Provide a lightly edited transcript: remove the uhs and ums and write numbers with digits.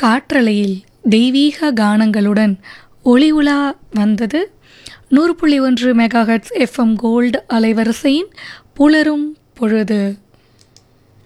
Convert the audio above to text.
காற்றலையில் தெய்வீக கானங்களுடன் ஒளி உலா வந்தது 100.1 மெகாஹெர்ட்ஸ் எஃப்எம் கோல்டு அலைவரிசையின் புலரும் பொழுது.